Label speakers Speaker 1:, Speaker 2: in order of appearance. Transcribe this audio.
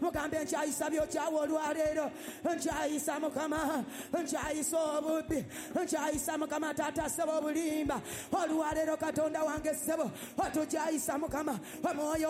Speaker 1: mugambe nkyayisa byokyawo olwaleero nkyayisa mukama nkyayisa obubbi nkyayisa mukama taata ssebo obulimba olwaleero katonda wange ssebo otukyayisa mukama omwoyo